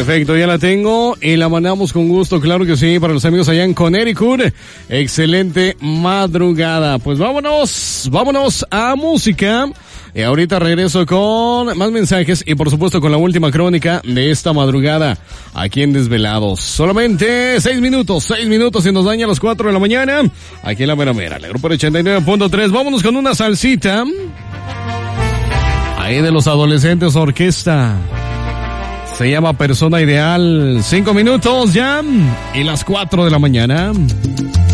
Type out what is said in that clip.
Perfecto, ya la tengo y la mandamos con gusto, claro que sí, para los amigos allá en Connecticut. Excelente madrugada. Pues vámonos a música. Y ahorita regreso con más mensajes y por supuesto con la última crónica de esta madrugada aquí en Desvelados. Solamente 6 minutos y nos daña a las 4 de la mañana aquí en la Mera, el grupo 89.3. Vámonos con una salsita. Ahí de los Adolescentes Orquesta. Se llama Persona Ideal. 5 minutos ya y las 4 de la mañana.